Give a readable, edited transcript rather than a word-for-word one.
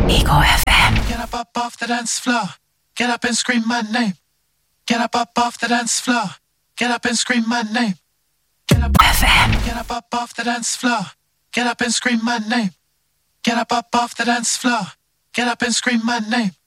Ego FM. Get up off the dance floor. Get up and scream my name. Get up off the dance floor. Get up and scream my name. Get up FM. Get up off the dance floor. Get up and scream my name. Get up off the dance floor. Get up and scream my name.